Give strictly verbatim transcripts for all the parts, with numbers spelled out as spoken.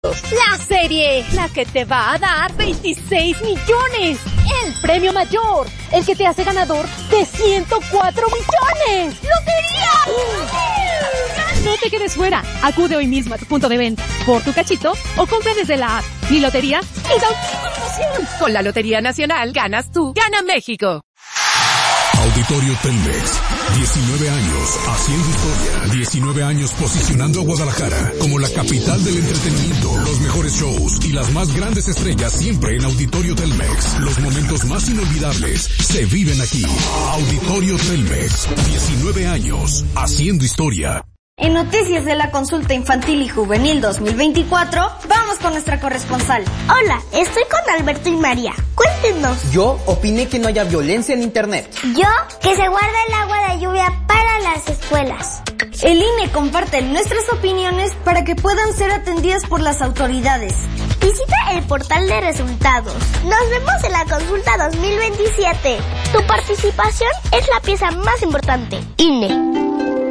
La serie, la que te va a dar veintiséis millones. El premio mayor, el que te hace ganador de ciento cuatro millones. ¡Lotería! No te quedes fuera. Acude hoy mismo a tu punto de venta por tu cachito o compra desde la app. Mi lotería y da un chico de emoción. Con la Lotería Nacional ganas tú, gana México. Auditorio Telmex, diecinueve años haciendo historia, diecinueve años posicionando a Guadalajara como la capital del entretenimiento, los mejores shows y las más grandes estrellas siempre en Auditorio Telmex. Los momentos más inolvidables se viven aquí. Auditorio Telmex, diecinueve años haciendo historia. En Noticias de la Consulta Infantil y Juvenil dos mil veinticuatro, vamos con nuestra corresponsal. Hola, estoy con Alberto y María. Cuéntenos. Yo opiné que no haya violencia en internet. Yo, que se guarda el agua de lluvia para las escuelas. El I N E comparte nuestras opiniones para que puedan ser atendidas por las autoridades. Visita el portal de resultados. Nos vemos en la Consulta dos mil veintisiete. Tu participación es la pieza más importante. I N E.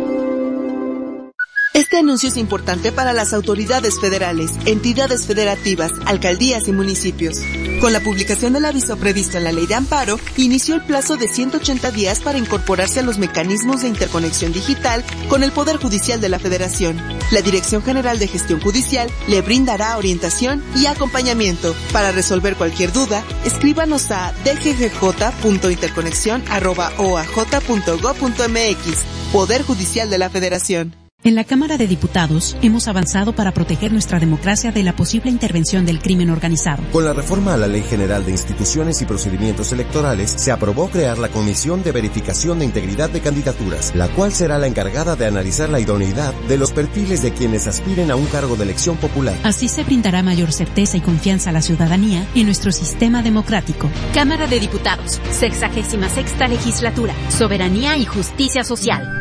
Este anuncio es importante para las autoridades federales, entidades federativas, alcaldías y municipios. Con la publicación del aviso previsto en la Ley de Amparo, inició el plazo de ciento ochenta días para incorporarse a los mecanismos de interconexión digital con el Poder Judicial de la Federación. La Dirección General de Gestión Judicial le brindará orientación y acompañamiento. Para resolver cualquier duda, escríbanos a d g g j punto interconexión arroba o a j punto gob punto m x. Poder Judicial de la Federación. En la Cámara de Diputados hemos avanzado para proteger nuestra democracia de la posible intervención del crimen organizado. Con la reforma a la Ley General de Instituciones y Procedimientos Electorales, se aprobó crear la Comisión de Verificación de Integridad de Candidaturas, la cual será la encargada de analizar la idoneidad de los perfiles de quienes aspiren a un cargo de elección popular. Así se brindará mayor certeza y confianza a la ciudadanía en nuestro sistema democrático. Cámara de Diputados, sexagésima sexta legislatura, soberanía y justicia social.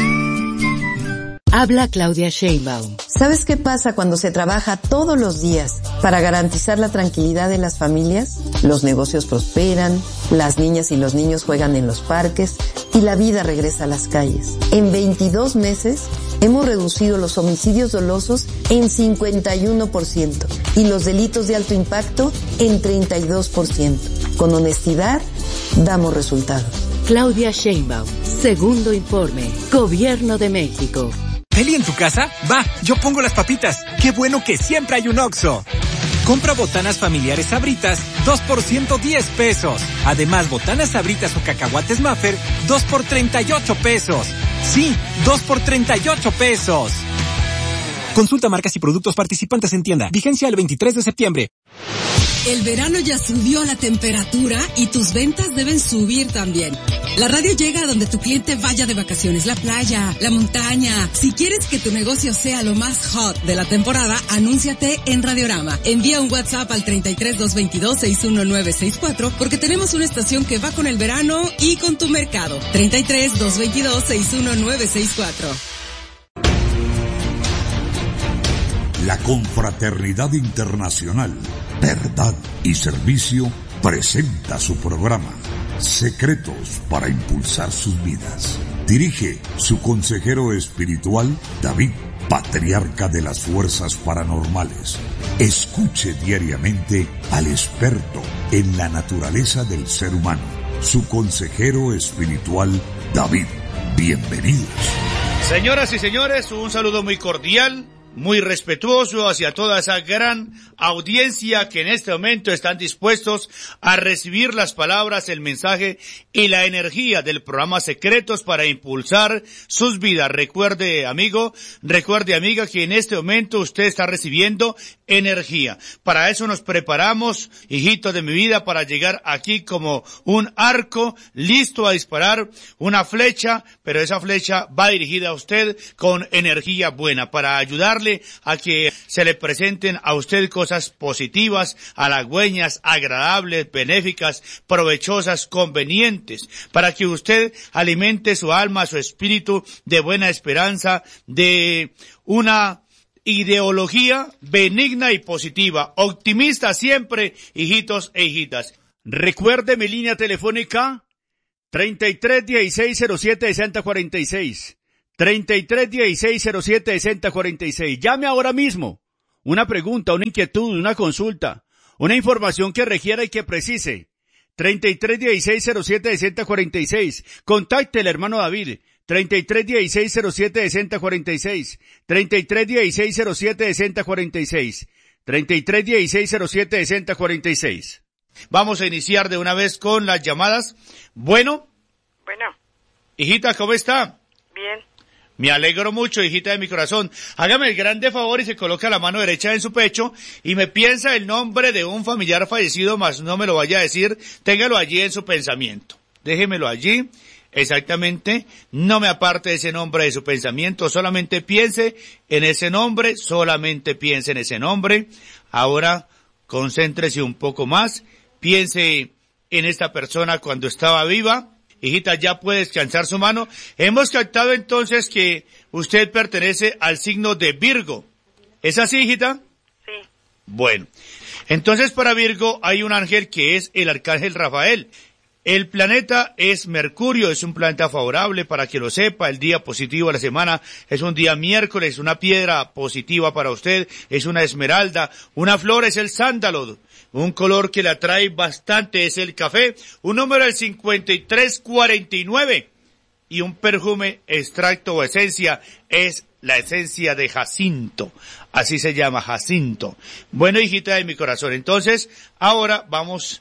Habla Claudia Sheinbaum. ¿Sabes qué pasa cuando se trabaja todos los días para garantizar la tranquilidad de las familias? Los negocios prosperan, las niñas y los niños juegan en los parques y la vida regresa a las calles. En veintidós meses hemos reducido los homicidios dolosos en cincuenta y uno por ciento y los delitos de alto impacto en treinta y dos por ciento. Con honestidad, damos resultados. Claudia Sheinbaum. Segundo informe. Gobierno de México. ¿Teli en tu casa? Va, yo pongo las papitas. ¡Qué bueno que siempre hay un Oxxo! Compra botanas familiares Sabritas, dos por ciento diez pesos. Además, botanas Sabritas o cacahuates Maffer, dos por treinta y ocho pesos. Sí, dos por treinta y ocho pesos. Consulta marcas y productos participantes en tienda. Vigencia el veintitrés de septiembre. El verano ya subió la temperatura y tus ventas deben subir también. La radio llega a donde tu cliente vaya de vacaciones, la playa, la montaña. Si quieres que tu negocio sea lo más hot de la temporada, anúnciate en Radiorama. Envía un WhatsApp al treinta y tres, doscientos veintidós, sesenta y uno nueve sesenta y cuatro porque tenemos una estación que va con el verano y con tu mercado. treinta y tres, doscientos veintidós, sesenta y uno nueve sesenta y cuatro. La Confraternidad Internacional, Verdad y Servicio presenta su programa Secretos para Impulsar Sus Vidas. Dirige su consejero espiritual, David, patriarca de las fuerzas paranormales. Escuche diariamente al experto en la naturaleza del ser humano, su consejero espiritual, David. Bienvenidos. Señoras y señores, un saludo muy cordial, muy respetuoso hacia toda esa gran audiencia que en este momento están dispuestos a recibir las palabras, el mensaje y la energía del programa Secretos para Impulsar Sus Vidas. Recuerde, amigo, recuerde, amiga, que en este momento usted está recibiendo energía. Para eso nos preparamos, hijitos de mi vida, para llegar aquí como un arco listo a disparar una flecha, pero esa flecha va dirigida a usted con energía buena para ayudarle a que se le presenten a usted cosas positivas, halagüeñas, agradables, benéficas, provechosas, convenientes, para que usted alimente su alma, su espíritu de buena esperanza, de una ideología benigna y positiva, optimista siempre, hijitos e hijitas. Recuerde mi línea telefónica treinta y tres, dieciséis, cero siete, sesenta, cuarenta y seis. treinta y tres, dieciséis, cero siete, sesenta, cuarenta y seis. Llame ahora mismo. una pregunta, una inquietud, una consulta, una información que requiera y que precise. treinta y tres dieciséis cero siete sesenta cuarenta y seis. Contacte el hermano David. treinta y tres dieciséis cero siete sesenta cuarenta y seis. treinta y tres dieciséis cero siete sesenta cuarenta y seis. treinta y tres dieciséis cero siete sesenta cuarenta y seis. Vamos a iniciar de una vez con las llamadas. Bueno. Bueno. Hijita, ¿cómo está? Bien. Me alegro mucho, hijita de mi corazón. Hágame el grande favor y se coloca la mano derecha en su pecho y me piensa el nombre de un familiar fallecido, mas no me lo vaya a decir. Téngalo allí en su pensamiento. Déjemelo allí. Exactamente. No me aparte ese nombre de su pensamiento. Solamente piense en ese nombre. Solamente piense en ese nombre. Ahora, concéntrese un poco más. Piense en esta persona cuando estaba viva. Hijita, ya puede descansar su mano. Hemos captado entonces que usted pertenece al signo de Virgo. ¿Es así, hijita? Sí. Bueno, entonces para Virgo hay un ángel que es el arcángel Rafael. El planeta es Mercurio, es un planeta favorable para que lo sepa. El día positivo de la semana es un día miércoles, una piedra positiva para usted es una esmeralda, una flor es el sándalo. Un color que le atrae bastante es el café. Un número es cincuenta y tres cuarenta y nueve. Y un perfume, extracto o esencia es la esencia de jacinto. Así se llama, jacinto. Bueno, hijita de mi corazón. Entonces, ahora vamos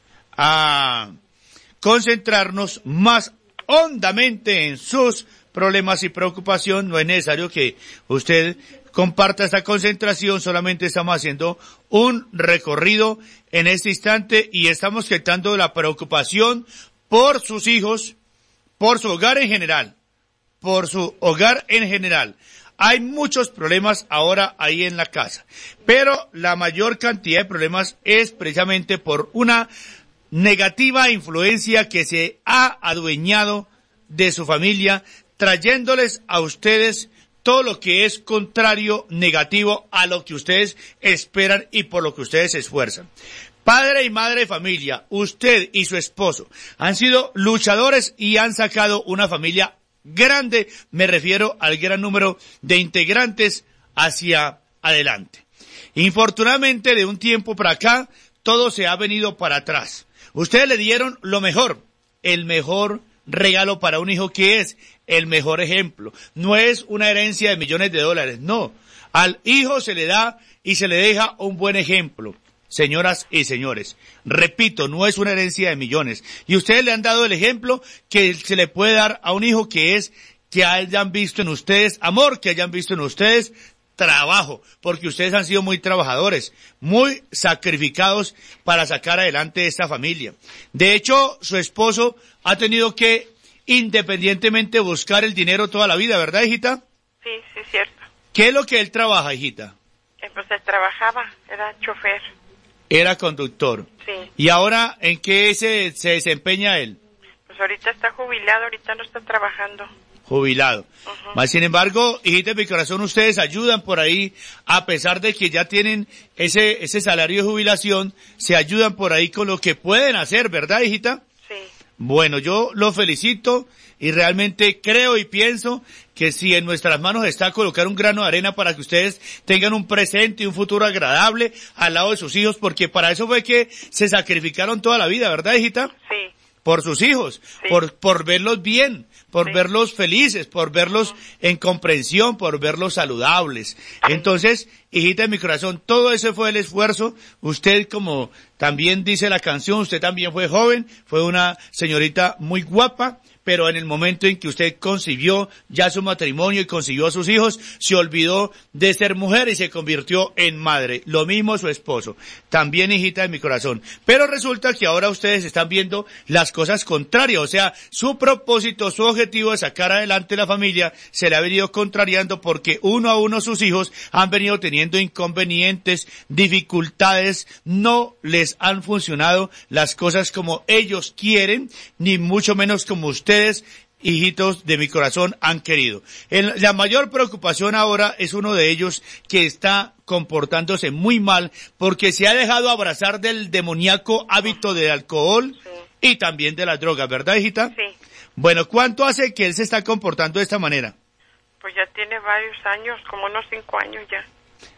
a concentrarnos más hondamente en sus problemas y preocupación. No es necesario que usted comparta esta concentración, solamente estamos haciendo un recorrido en este instante y estamos captando la preocupación por sus hijos, por su hogar en general, por su hogar en general. Hay muchos problemas ahora ahí en la casa, pero la mayor cantidad de problemas es precisamente por una negativa influencia que se ha adueñado de su familia, trayéndoles a ustedes todo lo que es contrario, negativo a lo que ustedes esperan y por lo que ustedes se esfuerzan. Padre y madre de familia, usted y su esposo han sido luchadores y han sacado una familia grande, me refiero al gran número de integrantes hacia adelante. Infortunadamente, de un tiempo para acá, todo se ha venido para atrás. Ustedes le dieron lo mejor, el mejor regalo para un hijo, que es el mejor ejemplo. No es una herencia de millones de dólares, no. Al hijo se le da y se le deja un buen ejemplo. Señoras y señores, repito, no es una herencia de millones. Y ustedes le han dado el ejemplo que se le puede dar a un hijo, que es que hayan visto en ustedes amor, que hayan visto en ustedes trabajo, porque ustedes han sido muy trabajadores, muy sacrificados para sacar adelante esta familia. De hecho, su esposo ha tenido que independientemente buscar el dinero toda la vida, ¿verdad, hijita? Sí, sí, es cierto. ¿Qué es lo que él trabaja, hijita? Eh, pues él trabajaba, era chofer. Era conductor. Sí. ¿Y ahora en qué se, se desempeña él? Pues ahorita está jubilado, ahorita no está trabajando. Jubilado. Uh-huh. Mas, sin embargo, hijita de mi corazón, ustedes ayudan por ahí, a pesar de que ya tienen ese, ese salario de jubilación, se ayudan por ahí con lo que pueden hacer, ¿verdad, hijita? Sí. Bueno, yo los felicito y realmente creo y pienso que si en nuestras manos está colocar un grano de arena para que ustedes tengan un presente y un futuro agradable al lado de sus hijos, porque para eso fue que se sacrificaron toda la vida, ¿verdad, hijita? Sí. Por sus hijos, sí. por, por verlos bien, por sí. verlos felices, por verlos en comprensión, por verlos saludables. Entonces, hijita de mi corazón, todo ese fue el esfuerzo. Usted, como también dice la canción, usted también fue joven, fue una señorita muy guapa, pero en el momento en que usted concibió ya su matrimonio y concibió a sus hijos, se olvidó de ser mujer y se convirtió en madre. Lo mismo su esposo. También, hijita de mi corazón. Pero resulta que ahora ustedes están viendo las cosas contrarias. O sea, su propósito, su objetivo de sacar adelante la familia se le ha venido contrariando, porque uno a uno sus hijos han venido teniendo inconvenientes, dificultades, no les han funcionado las cosas como ellos quieren, ni mucho menos como usted, hijitos de mi corazón, han querido. El, la mayor preocupación ahora es uno de ellos, que está comportándose muy mal porque se ha dejado abrazar del demoníaco hábito del alcohol, sí. y también de las drogas, ¿verdad, hijita? Sí. Bueno, ¿cuánto hace que él se está comportando de esta manera? Pues ya tiene varios años, como unos cinco años ya.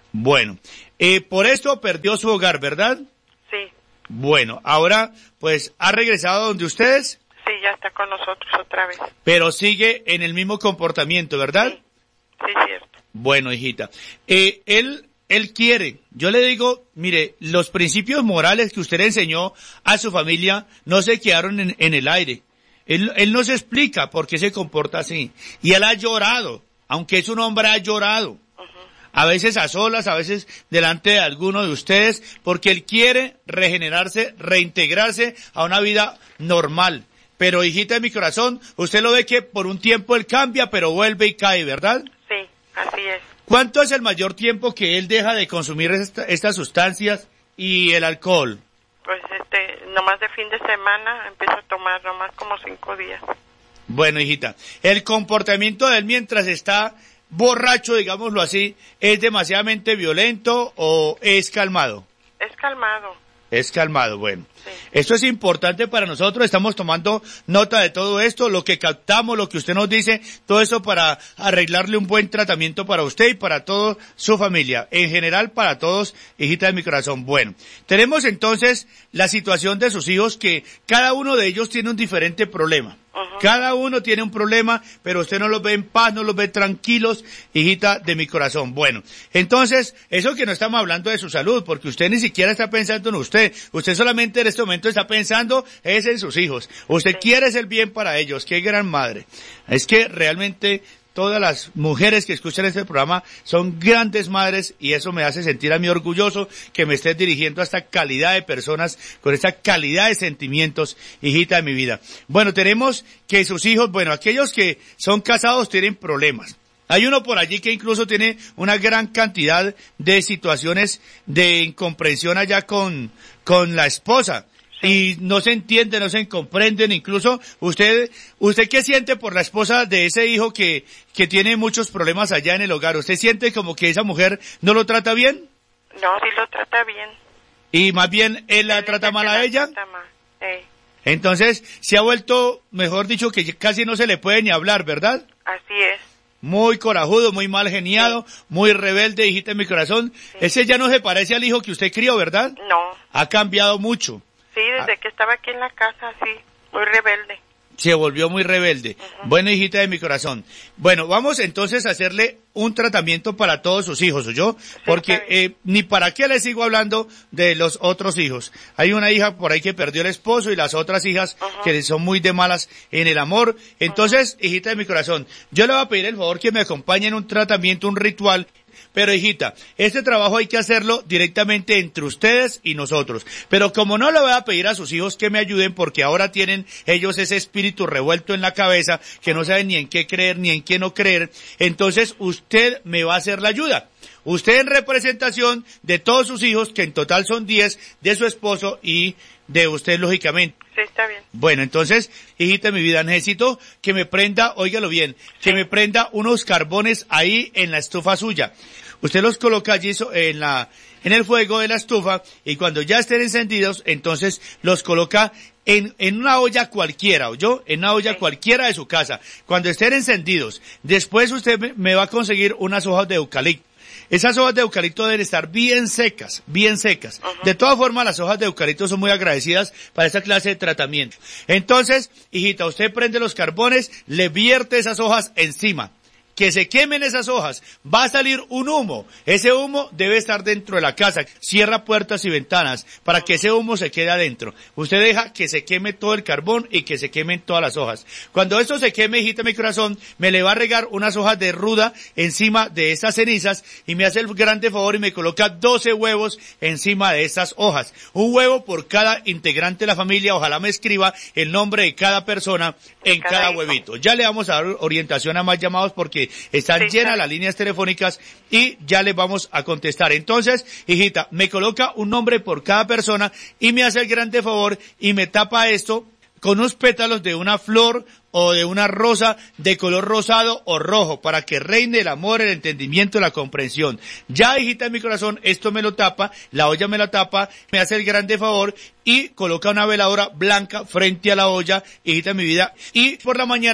Bueno, eh, por esto perdió su hogar, ¿verdad? Sí. Bueno, ahora, pues, ¿ha regresado donde ustedes? Sí, ya está con nosotros otra vez. Pero sigue en el mismo comportamiento, ¿verdad? Sí, sí, cierto. Bueno, hijita, eh, él, él quiere, yo le digo, mire, los principios morales que usted le enseñó a su familia no se quedaron en, en el aire. Él, él no se explica por qué se comporta así. Y él ha llorado, aunque es un hombre, ha llorado. Uh-huh. A veces a solas, a veces delante de alguno de ustedes, porque él quiere regenerarse, reintegrarse a una vida normal. Pero, hijita de mi corazón, usted lo ve que por un tiempo él cambia, pero vuelve y cae, ¿verdad? Sí, así es. ¿Cuánto es el mayor tiempo que él deja de consumir esta, estas sustancias y el alcohol? Pues, este, nomás de fin de semana empiezo a tomar nomás como cinco días. Bueno, hijita, el comportamiento de él mientras está borracho, digámoslo así, ¿es demasiadamente violento o es calmado? Es calmado. Es calmado, bueno. Sí. Esto es importante para nosotros, estamos tomando nota de todo esto, lo que captamos, lo que usted nos dice, todo eso para arreglarle un buen tratamiento para usted y para toda su familia, en general para todos, hijita de mi corazón. Bueno, tenemos entonces la situación de sus hijos, que cada uno de ellos tiene un diferente problema. Uh-huh. Cada uno tiene un problema, pero usted no los ve en paz, no los ve tranquilos, hijita de mi corazón. Bueno, entonces, eso que no estamos hablando de su salud, porque usted ni siquiera está pensando en usted. Usted solamente en este momento está pensando es en sus hijos. Usted sí. quiere el bien para ellos. ¡Qué gran madre! Es que realmente todas las mujeres que escuchan este programa son grandes madres y eso me hace sentir a mí orgulloso que me estés dirigiendo a esta calidad de personas con esta calidad de sentimientos, hijita de mi vida. Bueno, tenemos que sus hijos, bueno, aquellos que son casados tienen problemas. Hay uno por allí que incluso tiene una gran cantidad de situaciones de incomprensión allá con, con la esposa. Y no se entiende, no se comprenden, incluso usted, ¿usted qué siente por la esposa de ese hijo que, que tiene muchos problemas allá en el hogar? ¿Usted siente como que esa mujer no lo trata bien? No, sí lo trata bien. ¿Y más bien él la él trata mal a ella? Trata mal. Sí. Entonces, se ha vuelto, mejor dicho, que casi no se le puede ni hablar, ¿verdad? Así es. Muy corajudo, muy mal geniado, sí. muy rebelde, hijita de mi corazón. Sí. Ese ya no se parece al hijo que usted crió, ¿verdad? No. Ha cambiado mucho. Sí, desde ah. que estaba aquí en la casa, sí, muy rebelde. Se volvió muy rebelde. Uh-huh. Bueno, hijita de mi corazón. Bueno, vamos entonces a hacerle un tratamiento para todos sus hijos, ¿oyó? Sí, porque eh, ni para qué les sigo hablando de los otros hijos. Hay una hija por ahí que perdió el esposo y las otras hijas uh-huh. que son muy de malas en el amor. Entonces, uh-huh. hijita de mi corazón, yo le voy a pedir el favor que me acompañe en un tratamiento, un ritual. Pero, hijita, este trabajo hay que hacerlo directamente entre ustedes y nosotros. Pero como no le voy a pedir a sus hijos que me ayuden porque ahora tienen ellos ese espíritu revuelto en la cabeza que no saben ni en qué creer ni en qué no creer, entonces usted me va a hacer la ayuda. Usted en representación de todos sus hijos, que en total son diez, de su esposo y de usted, lógicamente. Sí, está bien. Bueno, entonces, hijita de mi vida, necesito que me prenda, óigalo bien, que sí. me prenda unos carbones ahí en la estufa suya. Usted los coloca allí en la, en el fuego de la estufa y cuando ya estén encendidos, entonces los coloca en, en una olla cualquiera, ¿oyó? En una olla sí. cualquiera de su casa. Cuando estén encendidos, después usted me, me va a conseguir unas hojas de eucalipto. Esas hojas de eucalipto deben estar bien secas, bien secas. Uh-huh. De todas formas, las hojas de eucalipto son muy agradecidas para esta clase de tratamiento. Entonces, hijita, usted prende los carbones, le vierte esas hojas encima. Que se quemen esas hojas, va a salir un humo, ese humo debe estar dentro de la casa, cierra puertas y ventanas para que ese humo se quede adentro, usted deja que se queme todo el carbón y que se quemen todas las hojas. Cuando esto se queme, hijita mi corazón, me le va a regar unas hojas de ruda encima de esas cenizas y me hace el grande favor y me coloca doce huevos encima de esas hojas, un huevo por cada integrante de la familia, ojalá me escriba el nombre de cada persona en cada, cada huevito. Ya le vamos a dar orientación a más llamados porque están sí, llenas sí. las líneas telefónicas y ya les vamos a contestar. Entonces, hijita, me coloca un nombre por cada persona y me hace el grande favor y me tapa esto con unos pétalos de una flor o de una rosa de color rosado o rojo para que reine el amor, el entendimiento, la comprensión. Ya, hijita de mi corazón, esto me lo tapa, la olla me la tapa, me hace el grande favor y coloca una veladora blanca frente a la olla, hijita de mi vida, y por la mañana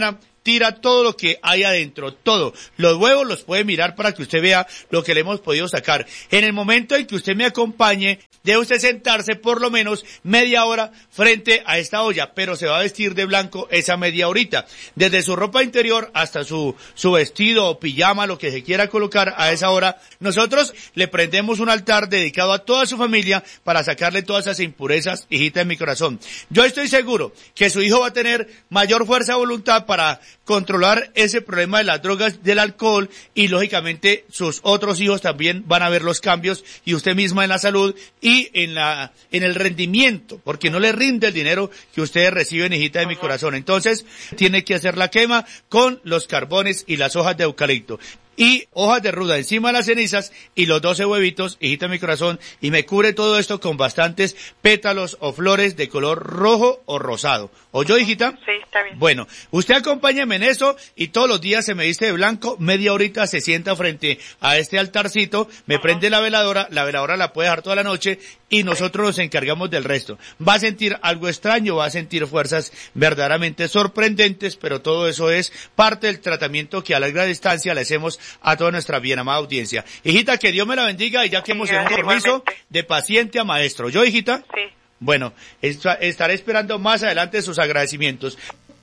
tira todo lo que hay adentro, todo. Los huevos los puede mirar para que usted vea lo que le hemos podido sacar. En el momento en que usted me acompañe, debe usted sentarse por lo menos media hora frente a esta olla, pero se va a vestir de blanco esa media horita. Desde su ropa interior hasta su, su vestido o pijama, lo que se quiera colocar a esa hora, nosotros le prendemos un altar dedicado a toda su familia para sacarle todas esas impurezas, hijita de mi corazón. Yo estoy seguro que su hijo va a tener mayor fuerza de voluntad para controlar ese problema de las drogas, del alcohol, y lógicamente sus otros hijos también van a ver los cambios, y usted misma en la salud y en la en el rendimiento, porque no le rinde el dinero que ustedes reciben, hijita de mi corazón. Entonces tiene que hacer la quema con los carbones y las hojas de eucalipto y hojas de ruda encima de las cenizas y los doce huevitos, hijita de mi corazón, y me cubre todo esto con bastantes pétalos o flores de color rojo o rosado. ¿Oyó, hijita? Sí, está bien. Bueno, usted acompáñeme en eso y todos los días se me viste de blanco, media horita se sienta frente a este altarcito, me uh-huh. prende la veladora, la veladora la puede dejar toda la noche y nosotros nos encargamos del resto. Va a sentir algo extraño, va a sentir fuerzas verdaderamente sorprendentes, pero todo eso es parte del tratamiento que a larga distancia le hacemos a toda nuestra bien amada audiencia. Hijita, que Dios me la bendiga y ya que hemos hecho un compromiso de paciente a maestro. ¿Yo, hijita? Sí. Bueno, estaré esperando más adelante sus agradecimientos.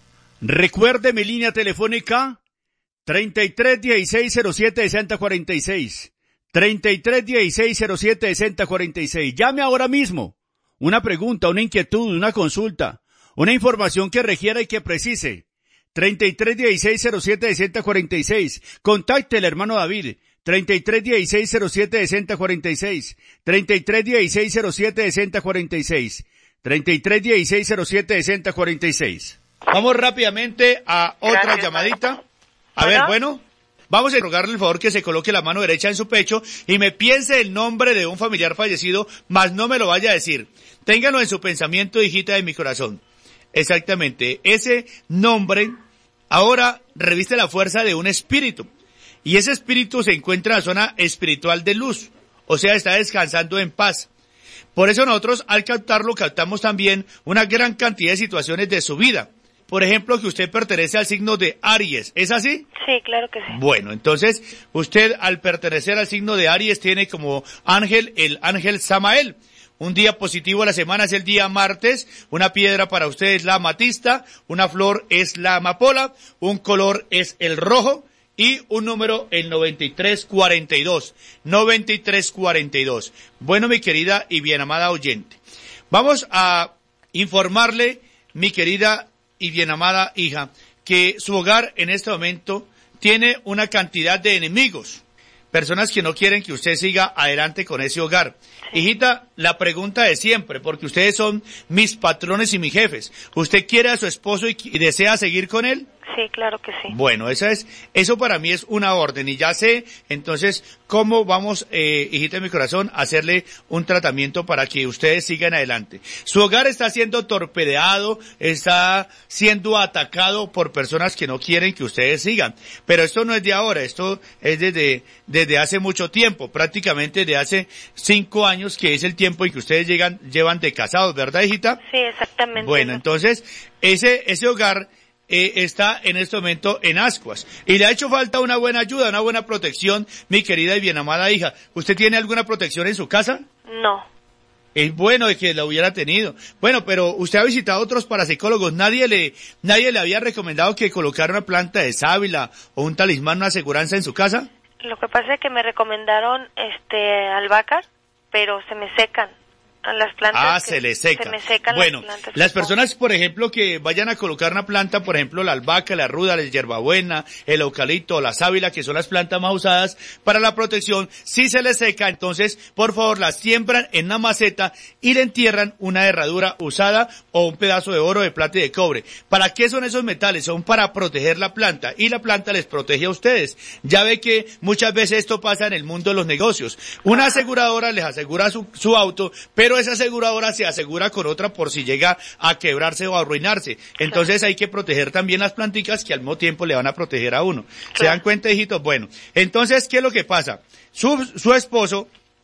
Recuerde mi línea telefónica treinta y tres dieciséis cero siete sesenta cuarenta y seis. treinta y tres dieciséis cero siete sesenta cuarenta y seis. Llame ahora mismo. Una pregunta, una inquietud, una consulta, una información que requiera y que precise. treinta y tres dieciséis cero siete sesenta cuarenta y seis. Contacte al hermano David. treinta y tres dieciséis cero siete sesenta cuarenta y seis. treinta y tres dieciséis cero siete sesenta cuarenta y seis. treinta y tres dieciséis cero siete sesenta cuarenta y seis. Vamos rápidamente a otra Gracias. llamadita. A ¿Bueno? ver, bueno. Vamos a rogarle el favor que se coloque la mano derecha en su pecho y me piense el nombre de un familiar fallecido, mas no me lo vaya a decir. Téngalo en su pensamiento, hijita de mi corazón. Exactamente. Ese nombre ahora reviste la fuerza de un espíritu. Y ese espíritu se encuentra en la zona espiritual de luz. O sea, está descansando en paz. Por eso nosotros, al captarlo, captamos también una gran cantidad de situaciones de su vida. Por ejemplo, que usted pertenece al signo de Aries. ¿Es así? Sí, claro que sí. Bueno, entonces, usted al pertenecer al signo de Aries tiene como ángel el ángel Samael. Un día positivo a la semana es el día martes, una piedra para usted es la amatista, una flor es la amapola, un color es el rojo y un número el noventa y tres cuarenta y dos. noventa y tres cuarenta y dos. Bueno, mi querida y bien amada oyente, vamos a informarle, mi querida y bien amada hija, que su hogar en este momento tiene una cantidad de enemigos. Personas que no quieren que usted siga adelante con ese hogar. Sí. Hijita, la pregunta de siempre, porque ustedes son mis patrones y mis jefes. ¿Usted quiere a su esposo y, y desea seguir con él? Sí, claro que sí. Bueno, esa es, eso para mí es una orden y ya sé, entonces, cómo vamos, eh, hijita de mi corazón, a hacerle un tratamiento para que ustedes sigan adelante. Su hogar está siendo torpedeado, está siendo atacado por personas que no quieren que ustedes sigan. Pero esto no es de ahora, esto es desde, desde hace mucho tiempo, prácticamente desde hace cinco años, que es el tiempo en que ustedes llegan, llevan de casados, ¿verdad, hijita? Sí, exactamente. Bueno, entonces, ese, ese hogar, Eh, está en este momento en ascuas y le ha hecho falta una buena ayuda, una buena protección, mi querida y bien amada hija. ¿Usted tiene alguna protección en su casa? No. Es bueno de que la hubiera tenido. Bueno, pero usted ha visitado a otros parapsicólogos. Nadie le, nadie le había recomendado que colocara una planta de sábila o un talismán, una aseguranza en su casa. Lo que pasa es que me recomendaron este albahacas, pero se me secan. A las plantas ah, se le seca. Se me secan bueno, las plantas. Las personas, por ejemplo, que vayan a colocar una planta, por ejemplo, la albahaca, la ruda, la hierbabuena, el eucalipto, la sábila, que son las plantas más usadas para la protección, si se les seca, entonces, por favor, las siembran en una maceta y le entierran una herradura usada o un pedazo de oro, de plata y de cobre. ¿Para qué son esos metales? Son para proteger la planta y la planta les protege a ustedes. Ya ve que muchas veces esto pasa en el mundo de los negocios. Una aseguradora les asegura su, su auto, pero Pero esa aseguradora se asegura con otra por si llega a quebrarse o a arruinarse. Entonces hay que proteger también las planticas que al mismo tiempo le van a proteger a uno. ¿Se dan cuenta, hijitos? Bueno, entonces, ¿qué es lo que pasa? Su, su esposo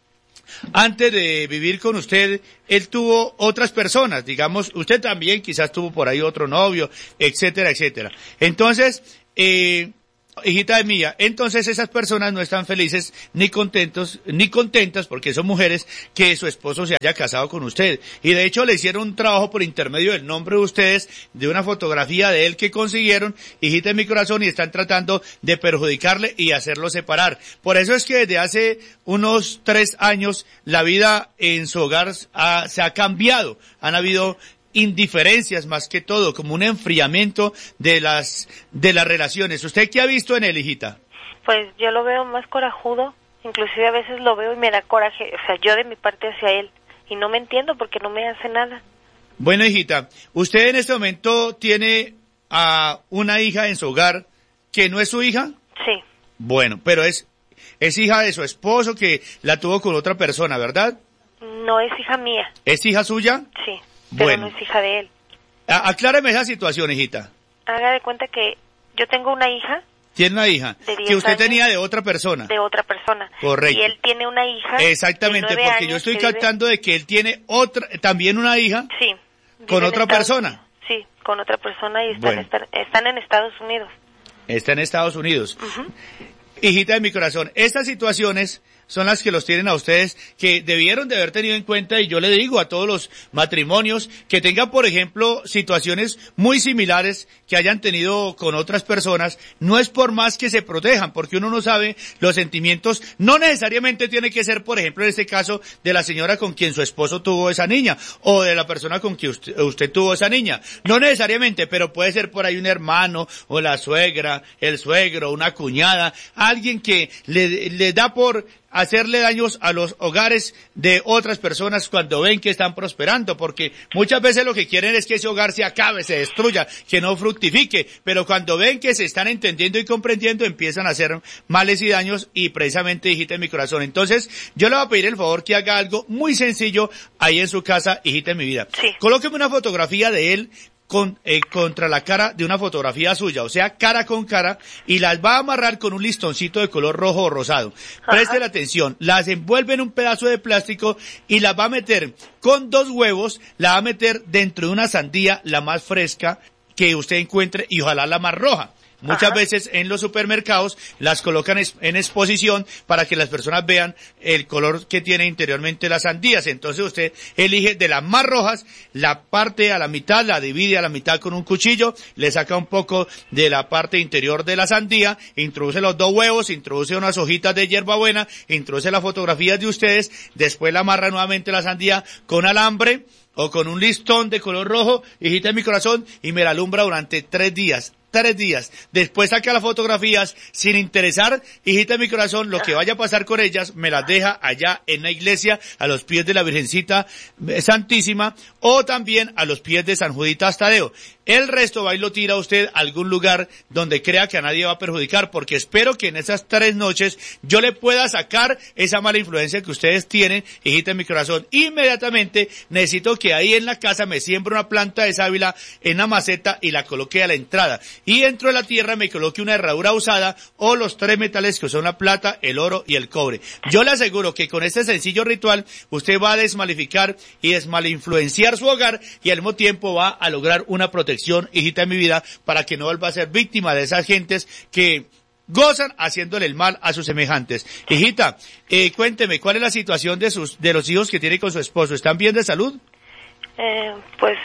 antes de vivir con usted, él tuvo otras personas, digamos, usted también quizás tuvo por ahí otro novio, etcétera, etcétera. Entonces, eh, hijita mía, entonces esas personas no están felices ni contentos, ni contentas, porque son mujeres, que su esposo se haya casado con usted. Y de hecho le hicieron un trabajo por intermedio del nombre de ustedes, de una fotografía de él que consiguieron, hijita de mi corazón, y están tratando de perjudicarle y hacerlo separar. Por eso es que desde hace unos tres años la vida en su hogar ha, se ha cambiado. Han habido indiferencias más que todo, como un enfriamiento de las de las relaciones. ¿Usted qué ha visto en él, hijita? Pues yo lo veo más corajudo, inclusive a veces lo veo y me da coraje, o sea, yo de mi parte hacia él, y no me entiendo porque no me hace nada. Bueno, hijita, usted en este momento tiene a una hija en su hogar que no es su hija. Sí. Bueno, pero es es hija de su esposo que la tuvo con otra persona, ¿verdad? No es hija mía. ¿Es hija suya? Sí. Pero bueno, no es hija de él. A- acláreme esa situación, hijita. Haga de cuenta que yo tengo una hija. Tiene una hija de diez que usted años, tenía de otra persona. De otra persona. Correcto. Y él tiene una hija. Exactamente, de nueve porque años yo estoy que vive- captando de que él tiene otra, también una hija. Sí. Con vive en otra Estados persona. Unidos. Sí, con otra persona y están, Bueno. están, están en Estados Unidos. Está en Estados Unidos. Ujú. Hijita de mi corazón, estas situaciones son las que los tienen a ustedes, que debieron de haber tenido en cuenta, y yo le digo a todos los matrimonios que tengan, por ejemplo, situaciones muy similares que hayan tenido con otras personas, no es por más que se protejan, porque uno no sabe los sentimientos, no necesariamente tiene que ser, por ejemplo, en este caso, de la señora con quien su esposo tuvo esa niña, o de la persona con quien usted, usted tuvo esa niña, no necesariamente, pero puede ser por ahí un hermano, o la suegra, el suegro, una cuñada, alguien que le, le da por hacerle daños a los hogares de otras personas cuando ven que están prosperando, porque muchas veces lo que quieren es que ese hogar se acabe, se destruya, que no fructifique, pero cuando ven que se están entendiendo y comprendiendo, empiezan a hacer males y daños, y precisamente, hijita de mi corazón. Entonces, yo le voy a pedir el favor que haga algo muy sencillo ahí en su casa, hijita de mi vida. Sí. Colóqueme una fotografía de él con, eh, contra la cara de una fotografía suya, o sea, cara con cara, y las va a amarrar con un listoncito de color rojo o rosado. Preste la atención, las envuelve en un pedazo de plástico y las va a meter con dos huevos, la va a meter dentro de una sandía, la más fresca que usted encuentre, y ojalá la más roja. Muchas Ajá. veces en los supermercados las colocan es- en exposición para que las personas vean el color que tiene interiormente las sandías. Entonces usted elige de las más rojas, la parte a la mitad, la divide a la mitad con un cuchillo, le saca un poco de la parte interior de la sandía, introduce los dos huevos, introduce unas hojitas de hierbabuena, introduce las fotografías de ustedes, después la amarra nuevamente la sandía con alambre o con un listón de color rojo, hijita de mi corazón, y me la alumbra durante tres días. Tres días. Después saca las fotografías sin interesar, hijita de mi corazón, lo que vaya a pasar con ellas, me las deja allá en la iglesia, a los pies de la Virgencita Santísima, o también a los pies de San Juditas Tadeo. El resto va y lo tira usted a algún lugar donde crea que a nadie va a perjudicar, porque espero que en esas tres noches yo le pueda sacar esa mala influencia que ustedes tienen, hijita de mi corazón. Inmediatamente necesito que ahí en la casa me siembre una planta de sábila en la maceta y la coloque a la entrada. Y dentro de la tierra me coloque una herradura usada o los tres metales que son la plata, el oro y el cobre. Yo le aseguro que con este sencillo ritual usted va a desmalificar y desmalinfluenciar su hogar, y al mismo tiempo va a lograr una protección, hijita de mi vida, para que no vuelva a ser víctima de esas gentes que gozan haciéndole el mal a sus semejantes. Hijita, eh, cuénteme, ¿cuál es la situación de sus de los hijos que tiene con su esposo? ¿Están bien de salud? Eh, pues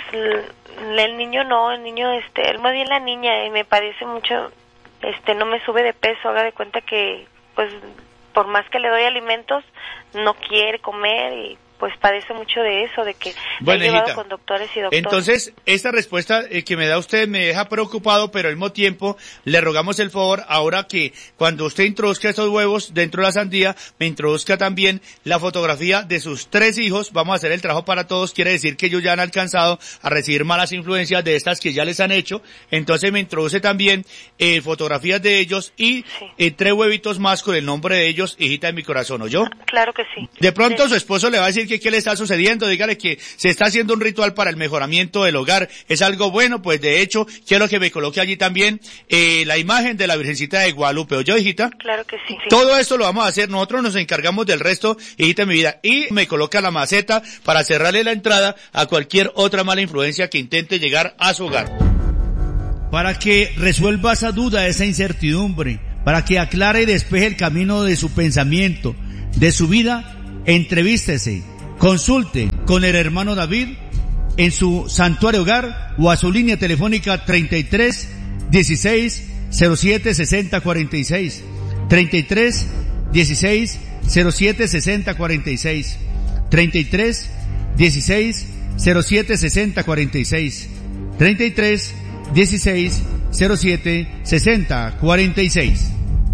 l- el niño no, el niño, este, él más bien la niña, y me parece mucho, este, no me sube de peso, haga de cuenta que, pues, por más que le doy alimentos, no quiere comer, y pues padece mucho de eso, de que Bueno, le he llevado hijita, con doctores y doctores. entonces, esta respuesta eh, que me da usted me deja preocupado, pero al mismo tiempo le rogamos el favor, ahora que cuando usted introduzca estos huevos dentro de la sandía, me introduzca también la fotografía de sus tres hijos. Vamos a hacer el trabajo para todos, quiere decir que ellos ya han alcanzado a recibir malas influencias de estas que ya les han hecho. Entonces me introduce también eh, fotografías de ellos y Sí. eh, tres huevitos más con el nombre de ellos, hijita de mi corazón, ¿oyó? Claro que sí. De pronto Sí. su esposo le va a decir que qué le está sucediendo, dígale que se está haciendo un ritual para el mejoramiento del hogar, es algo bueno, pues de hecho, quiero que me coloque allí también eh, la imagen de la Virgencita de Guadalupe. ¿Oyó, hijita? Claro que sí, sí. Todo esto lo vamos a hacer, nosotros nos encargamos del resto, hijita de mi vida. Y me coloca la maceta para cerrarle la entrada a cualquier otra mala influencia que intente llegar a su hogar. Para que resuelva esa duda, esa incertidumbre, para que aclare y despeje el camino de su pensamiento, de su vida, entrevístese, consulte con el hermano David en su santuario hogar o a su línea telefónica treinta y tres, dieciséis, cero siete, sesenta, cuarenta y seis, treinta y tres, dieciséis, cero siete, sesenta, cuarenta y seis, treinta y tres, dieciséis, cero siete, sesenta, cuarenta y seis, treinta y tres, dieciséis, cero siete, sesenta, cuarenta y seis.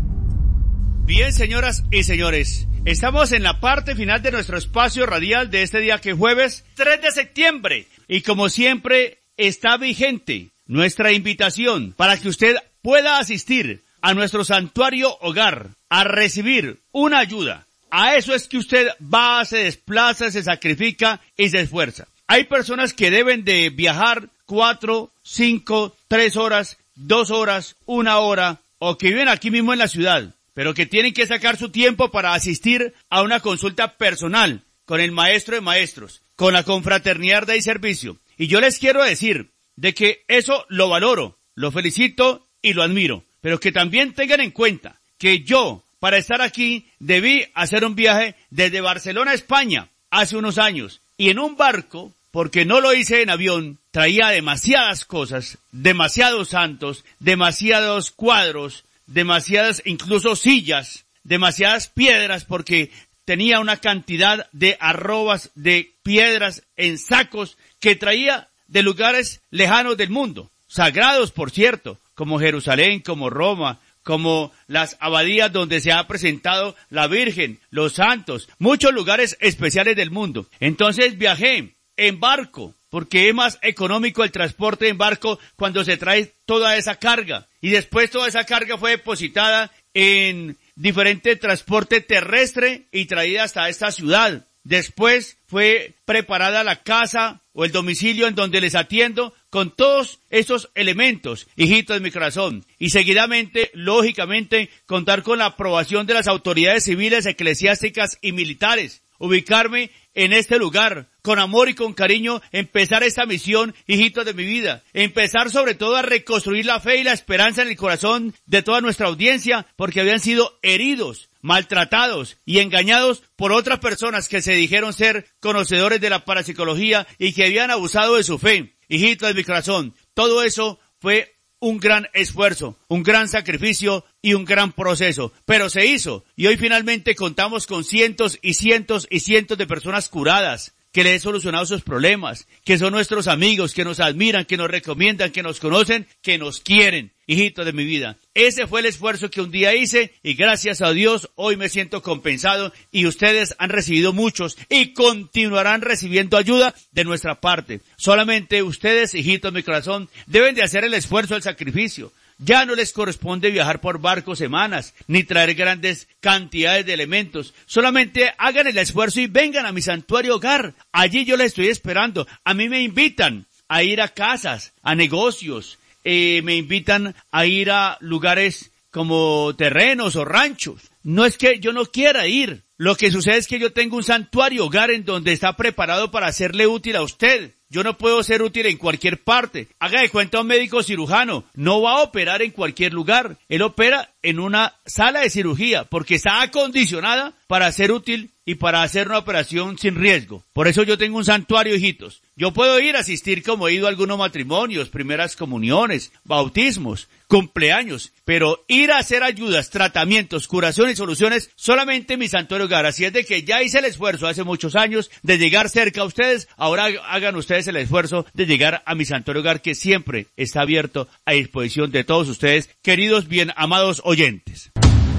Bien, señoras y señores, estamos en la parte final de nuestro espacio radial de este día que es jueves tres de septiembre. Y como siempre, está vigente nuestra invitación para que usted pueda asistir a nuestro santuario hogar a recibir una ayuda. A eso es que usted va, se desplaza, se sacrifica y se esfuerza. Hay personas que deben de viajar cuatro, cinco, tres horas, dos horas, una hora, o que viven aquí mismo en la ciudad, pero que tienen que sacar su tiempo para asistir a una consulta personal con el maestro de maestros, con la confraternidad de servicio. Y yo les quiero decir de que eso lo valoro, lo felicito y lo admiro, pero que también tengan en cuenta que yo, para estar aquí, debí hacer un viaje desde Barcelona a España hace unos años, y en un barco, porque no lo hice en avión, traía demasiadas cosas, demasiados santos, demasiados cuadros, demasiadas incluso sillas, demasiadas piedras, porque tenía una cantidad de arrobas de piedras en sacos que traía de lugares lejanos del mundo, sagrados por cierto, como Jerusalén, como Roma, como las abadías donde se ha presentado la Virgen, los santos, muchos lugares especiales del mundo. Entonces viajé en barco, porque es más económico el transporte en barco cuando se trae toda esa carga. Y después toda esa carga fue depositada en diferente transporte terrestre y traída hasta esta ciudad. Después fue preparada la casa o el domicilio en donde les atiendo con todos esos elementos, hijitos de mi corazón. Y seguidamente, lógicamente, contar con la aprobación de las autoridades civiles, eclesiásticas y militares. Ubicarme en este lugar, con amor y con cariño, empezar esta misión, hijitos de mi vida. Empezar sobre todo a reconstruir la fe y la esperanza en el corazón de toda nuestra audiencia, porque habían sido heridos, maltratados y engañados por otras personas que se dijeron ser conocedores de la parapsicología y que habían abusado de su fe. Hijitos de mi corazón, todo eso fue un gran esfuerzo, un gran sacrificio y un gran proceso, pero se hizo, y hoy finalmente contamos con cientos y cientos y cientos de personas curadas, que les he solucionado sus problemas, que son nuestros amigos, que nos admiran, que nos recomiendan, que nos conocen, que nos quieren, hijitos de mi vida. Ese fue el esfuerzo que un día hice y gracias a Dios hoy me siento compensado y ustedes han recibido muchos y continuarán recibiendo ayuda de nuestra parte. Solamente ustedes, hijitos de mi corazón, deben de hacer el esfuerzo, el sacrificio. Ya no les corresponde viajar por barco semanas, ni traer grandes cantidades de elementos. Solamente hagan el esfuerzo y vengan a mi santuario hogar. Allí yo les estoy esperando. A mí me invitan a ir a casas, a negocios, eh, me invitan a ir a lugares como terrenos o ranchos. No es que yo no quiera ir. Lo que sucede es que yo tengo un santuario hogar en donde está preparado para serle útil a usted. Yo no puedo ser útil en cualquier parte. Haga de cuenta un médico cirujano. No va a operar en cualquier lugar. Él opera en una sala de cirugía porque está acondicionada para ser útil y para hacer una operación sin riesgo. Por eso yo tengo un santuario, hijitos. Yo puedo ir a asistir como he ido a algunos matrimonios, primeras comuniones, bautismos, cumpleaños, pero ir a hacer ayudas, tratamientos, curaciones y soluciones solamente en mi santuario hogar. Así es de que ya hice el esfuerzo hace muchos años de llegar cerca a ustedes. Ahora hagan ustedes el esfuerzo de llegar a mi santuario hogar que siempre está abierto a disposición de todos ustedes, queridos bien amados oyentes.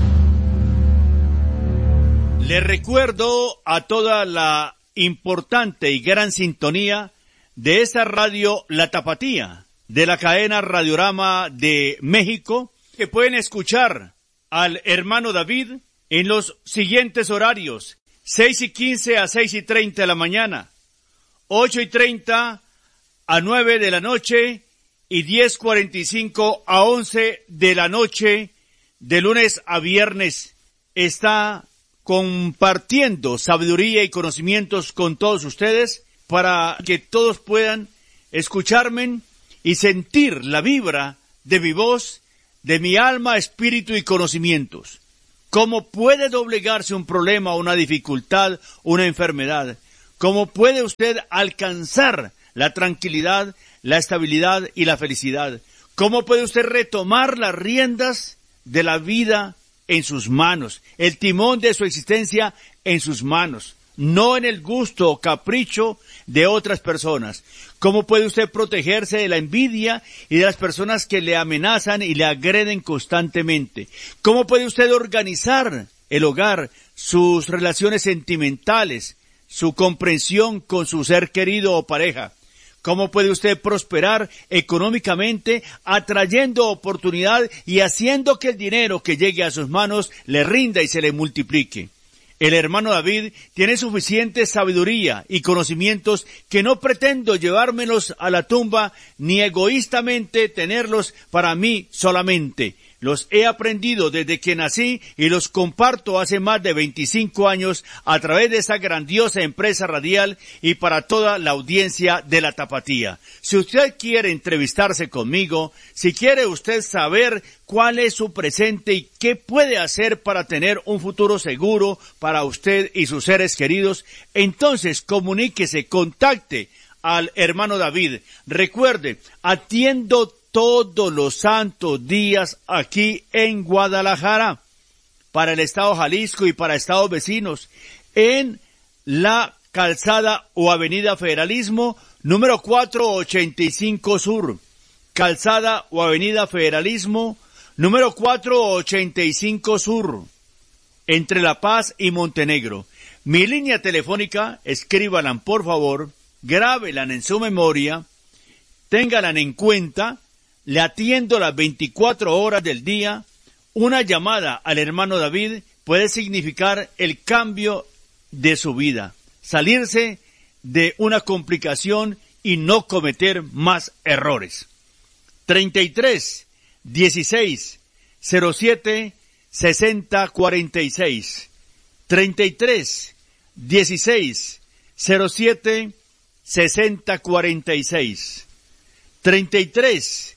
Les recuerdo a toda la importante y gran sintonía de esta radio La Tapatía, de la cadena Radiorama de México, que pueden escuchar al hermano David en los siguientes horarios, seis y quince a seis y treinta de la mañana, ocho y treinta a nueve de la noche y diez cuarenta y cinco a once de la noche, de lunes a viernes. Está compartiendo sabiduría y conocimientos con todos ustedes para que todos puedan escucharme y sentir la vibra de mi voz, de mi alma, espíritu y conocimientos. ¿Cómo puede doblegarse un problema, una dificultad, una enfermedad? ¿Cómo puede usted alcanzar la tranquilidad, la estabilidad y la felicidad? ¿Cómo puede usted retomar las riendas de la vida en sus manos, el timón de su existencia en sus manos, no en el gusto o capricho de otras personas? ¿Cómo puede usted protegerse de la envidia y de las personas que le amenazan y le agreden constantemente? ¿Cómo puede usted organizar el hogar, sus relaciones sentimentales, su comprensión con su ser querido o pareja? ¿Cómo puede usted prosperar económicamente, atrayendo oportunidad y haciendo que el dinero que llegue a sus manos le rinda y se le multiplique? El hermano David tiene suficiente sabiduría y conocimientos que no pretendo llevármelos a la tumba ni egoístamente tenerlos para mí solamente. Los he aprendido desde que nací y los comparto hace más de veinticinco años a través de esa grandiosa empresa radial y para toda la audiencia de la Tapatía. Si usted quiere entrevistarse conmigo, si quiere usted saber cuál es su presente y qué puede hacer para tener un futuro seguro para usted y sus seres queridos, entonces comuníquese, contacte al hermano David. Recuerde, atiendo todos los santos días aquí en Guadalajara, para el estado Jalisco y para estados vecinos, en la calzada o avenida Federalismo, número cuatrocientos ochenta y cinco Sur. Calzada o avenida Federalismo, número cuatrocientos ochenta y cinco Sur, entre La Paz y Montenegro. Mi línea telefónica, escríbanla por favor, grábenla en su memoria, ténganla en cuenta. Le atiendo las veinticuatro horas del día. Una llamada al hermano David puede significar el cambio de su vida, salirse de una complicación y no cometer más errores. treinta y tres, dieciséis, cero siete, sesenta, cuarenta y seis. treinta y tres, dieciséis, cero siete, sesenta, cuarenta y seis. treinta y tres,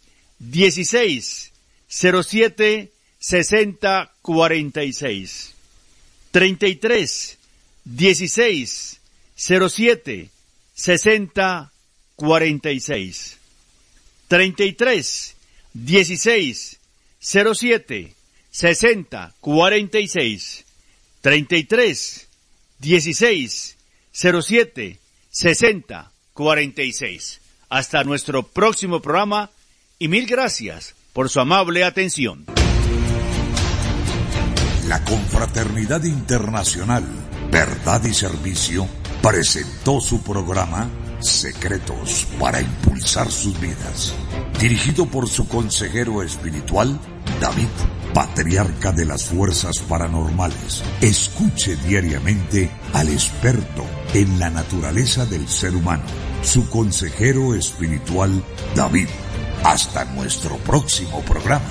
dieciséis, cero siete, sesenta, cuarenta y seis. treinta y tres, dieciséis, cero siete, sesenta, cuarenta y seis. treinta y tres, dieciséis, cero siete, sesenta, cuarenta y seis. treinta y tres, dieciséis, cero siete, sesenta, cuarenta y seis. Hasta nuestro próximo programa. Y mil gracias por su amable atención. La Confraternidad Internacional, Verdad y Servicio, presentó su programa Secretos para Impulsar Sus Vidas, dirigido por su consejero espiritual, David, patriarca de las fuerzas paranormales. Escuche diariamente al experto en la naturaleza del ser humano, su consejero espiritual, David. Hasta nuestro próximo programa.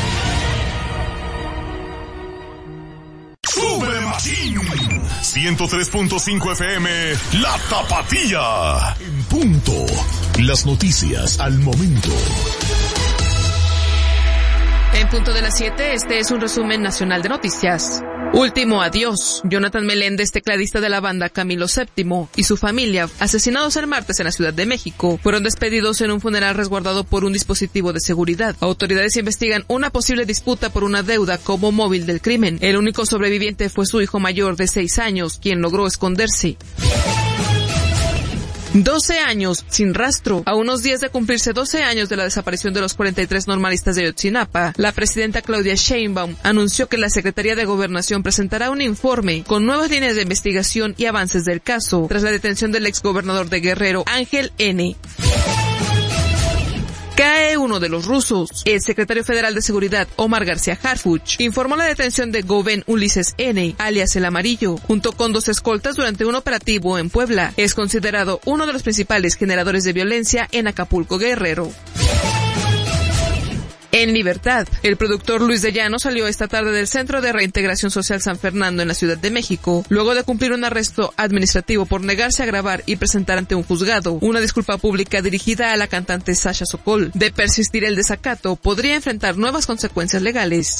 ¡Súbele Machín! ciento tres punto cinco F M, La Tapatía. En punto. Las noticias al momento. En punto de las siete, este es un resumen nacional de noticias. Último adiós. Jonathan Meléndez, tecladista de la banda Camilo séptimo, y su familia, asesinados el martes en la Ciudad de México, fueron despedidos en un funeral resguardado por un dispositivo de seguridad. Autoridades investigan una posible disputa por una deuda como móvil del crimen. El único sobreviviente fue su hijo mayor de seis años, quien logró esconderse. doce años sin rastro. A unos días de cumplirse doce años de la desaparición de los cuarenta y tres normalistas de Ayotzinapa, la presidenta Claudia Sheinbaum anunció que la Secretaría de Gobernación presentará un informe con nuevas líneas de investigación y avances del caso, tras la detención del exgobernador de Guerrero, Ángel N. Cae uno de los rusos. El secretario federal de Seguridad, Omar García Harfuch, informó la detención de Goven Ulises N., alias El Amarillo, junto con dos escoltas durante un operativo en Puebla. Es considerado uno de los principales generadores de violencia en Acapulco, Guerrero. En libertad, el productor Luis de Llano salió esta tarde del Centro de Reintegración Social San Fernando en la Ciudad de México, luego de cumplir un arresto administrativo por negarse a grabar y presentar ante un juzgado una disculpa pública dirigida a la cantante Sasha Sokol. De persistir el desacato, podría enfrentar nuevas consecuencias legales.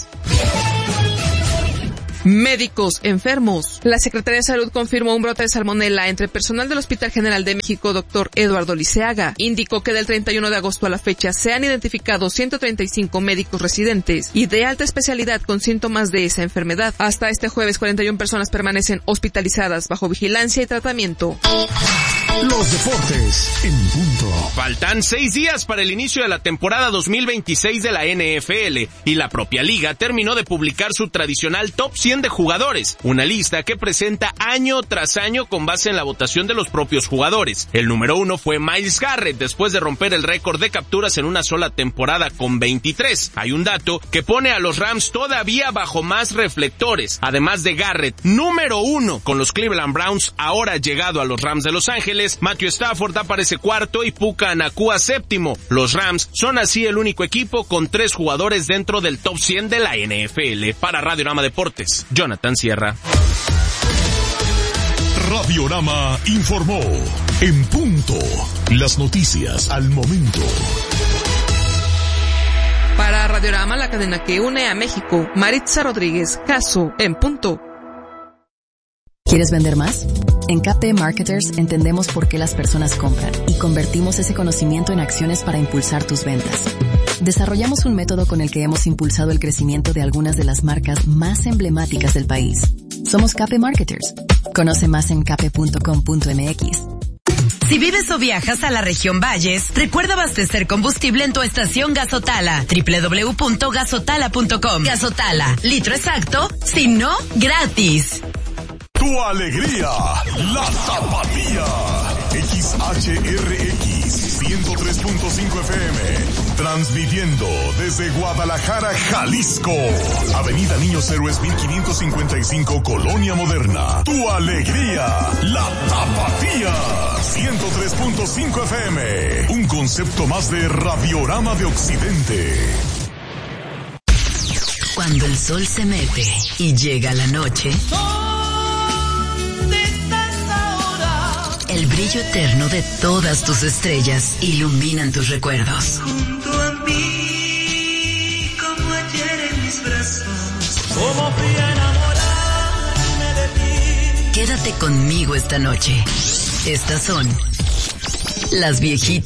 Médicos enfermos. La Secretaría de Salud confirmó un brote de salmonela entre personal del Hospital General de México, doctor Eduardo Liceaga. Indicó que del treinta y uno de agosto a la fecha se han identificado ciento treinta y cinco médicos residentes y de alta especialidad con síntomas de esa enfermedad. Hasta este jueves, cuarenta y una personas permanecen hospitalizadas bajo vigilancia y tratamiento. Los deportes en punto. Faltan seis días para el inicio de la temporada dos mil veintiséis de la N F L y la propia liga terminó de publicar su tradicional top cien de jugadores, una lista que presenta año tras año con base en la votación de los propios jugadores. El número uno fue Myles Garrett después de romper el récord de capturas en una sola temporada con veintitrés. Hay un dato que pone a los Rams todavía bajo más reflectores. Además de Garrett, número uno con los Cleveland Browns, ahora llegado a los Rams de Los Ángeles, Matthew Stafford aparece cuarto y Puka Nacua séptimo. Los Rams son así el único equipo con tres jugadores dentro del top cien de la N F L. Para Radiorama Deportes, Jonathan Sierra. Radiorama informó en punto. Las noticias al momento. Para Radiorama, la cadena que une a México, Maritza Rodríguez, Caso en punto. ¿Quieres vender más? En K P Marketers entendemos por qué las personas compran y convertimos ese conocimiento en acciones para impulsar tus ventas. Desarrollamos un método con el que hemos impulsado el crecimiento de algunas de las marcas más emblemáticas del país. Somos K P Marketers. Conoce más en k p punto com punto m x. Si vives o viajas a la región Valles, recuerda abastecer combustible en tu estación Gasotala. doble u doble u doble u punto gasotala punto com. Gasotala, litro exacto, si no, gratis. Tu alegría, la Tapatía. X H R X ciento tres punto cinco F M. Transmitiendo desde Guadalajara, Jalisco. Avenida Niños Héroes mil quinientos cincuenta y cinco, Colonia Moderna. Tu alegría, la Tapatía. ciento tres punto cinco F M. Un concepto más de Radiorama de Occidente. Cuando el sol se mete y llega la noche, el brillo eterno de todas tus estrellas iluminan tus recuerdos. Junto a mí, como ayer en mis brazos, como fui a enamorarme de ti. Quédate conmigo esta noche. Estas son las viejitas